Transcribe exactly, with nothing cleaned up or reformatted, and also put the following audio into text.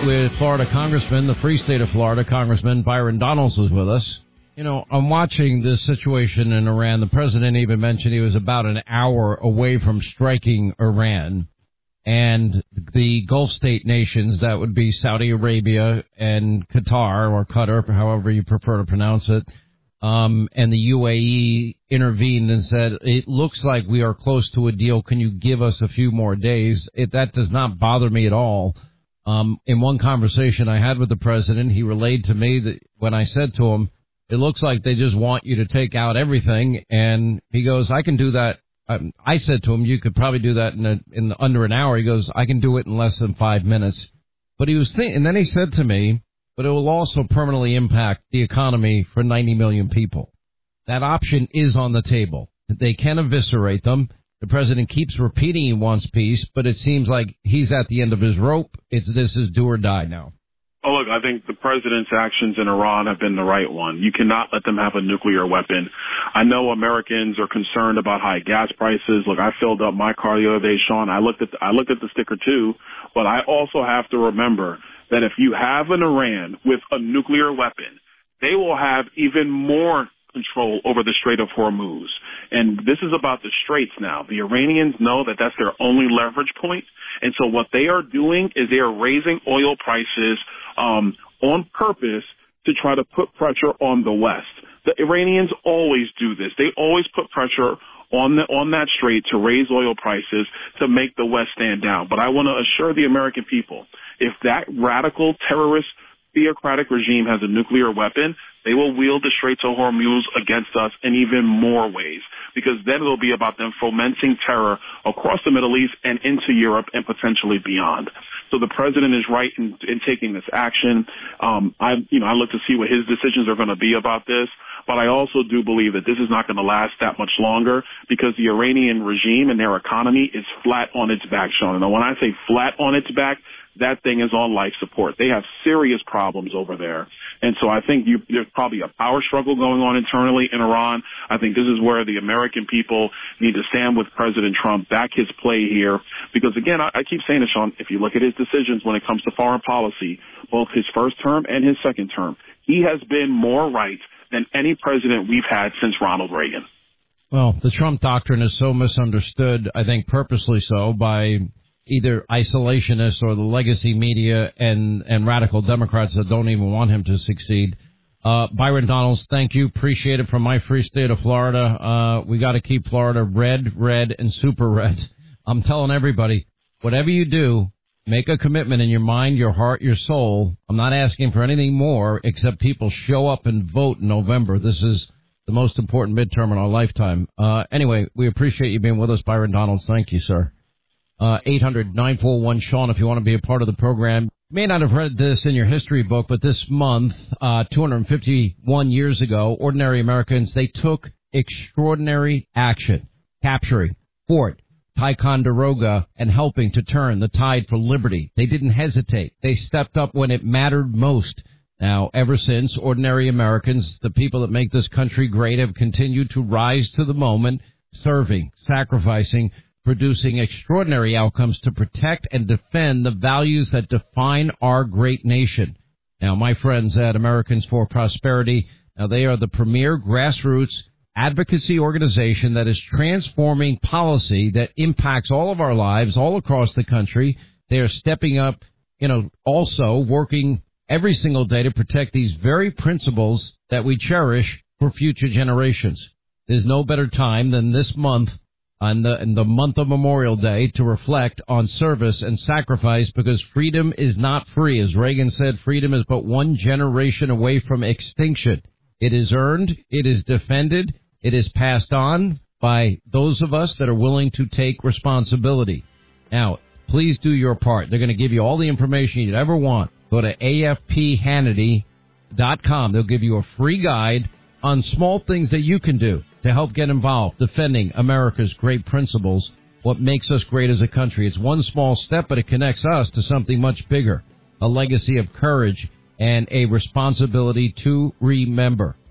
with Florida Congressman, the free state of Florida, Congressman Byron Donalds is with us. You know, I'm watching this situation in Iran. The president even mentioned he was about an hour away from striking Iran. And the Gulf state nations, that would be Saudi Arabia and Qatar, or Qatar, however you prefer to pronounce it, um, and the U A E intervened and said, it looks like we are close to a deal. Can you give us a few more days? It, that does not bother me at all. Um, in one conversation I had with the president, he relayed to me that when I said to him, it looks like they just want you to take out everything. And he goes, I can do that. I, I said to him, you could probably do that in, a, in under an hour. He goes, I can do it in less than five minutes. But he was thinking, and then he said to me, but it will also permanently impact the economy for ninety million people. That option is on the table. They can eviscerate them. The president keeps repeating he wants peace, but it seems like he's at the end of his rope. It's this is do or die now. Oh, look, I think the president's actions in Iran have been the right one. You cannot let them have a nuclear weapon. I know Americans are concerned about high gas prices. Look, I filled up my car the other day, Sean. I looked at the, I looked at the sticker too, but I also have to remember that if you have an Iran with a nuclear weapon, they will have even more control over the Strait of Hormuz. And this is about the straits now. The Iranians know that that's their only leverage point. And so what they are doing is they are raising oil prices um, on purpose to try to put pressure on the West. The Iranians always do this. They always put pressure on the, on that strait to raise oil prices to make the West stand down. But I want to assure the American people, if that radical terrorist theocratic regime has a nuclear weapon, they will wield the Straits of Hormuz against us in even more ways, because then it'll be about them fomenting terror across the Middle East and into Europe and potentially beyond. So the president is right in, in taking this action. Um, I, you know, I look to see what his decisions are going to be about this, but I also do believe that this is not going to last that much longer, because the Iranian regime and their economy is flat on its back, Sean. And when I say flat on its back, that thing is on life support. They have serious problems over there. And so I think you, there's probably a power struggle going on internally in Iran. I think this is where the American people need to stand with President Trump, back his play here. Because, again, I, I keep saying this, Sean, if you look at his decisions when it comes to foreign policy, both his first term and his second term, he has been more right than any president we've had since Ronald Reagan. Well, the Trump doctrine is so misunderstood, I think purposely so, by either isolationists or the legacy media and, and radical Democrats that don't even want him to succeed. Uh, Byron Donalds, thank you. Appreciate it from my free state of Florida. Uh, we got to keep Florida red, red, and super red. I'm telling everybody, whatever you do, make a commitment in your mind, your heart, your soul. I'm not asking for anything more except people show up and vote in November. This is the most important midterm in our lifetime. Uh, anyway, we appreciate you being with us, Byron Donalds. Thank you, sir. Uh, eight hundred nine four one Sean if you want to be a part of the program. You may not have read this in your history book, but this month, uh, two hundred fifty-one years ago, ordinary Americans, they took extraordinary action, capturing Fort Ticonderoga and helping to turn the tide for liberty. They didn't hesitate. They stepped up when it mattered most. Now, ever since, ordinary Americans, the people that make this country great, have continued to rise to the moment, serving, sacrificing, producing extraordinary outcomes to protect and defend the values that define our great nation. Now, my friends at Americans for Prosperity, now they are the premier grassroots advocacy organization that is transforming policy that impacts all of our lives all across the country. They are stepping up, you know, also working every single day to protect these very principles that we cherish for future generations. There's no better time than this month, on the, in the month of Memorial Day, to reflect on service and sacrifice, because freedom is not free. As Reagan said, freedom is but one generation away from extinction. It is earned, it is defended, it is passed on by those of us that are willing to take responsibility. Now, please do your part. They're going to give you all the information you'd ever want. Go to A F P Hannity dot com. They'll give you a free guide on small things that you can do to help get involved defending America's great principles, what makes us great as a country. It's one small step, but it connects us to something much bigger, a legacy of courage and a responsibility to remember.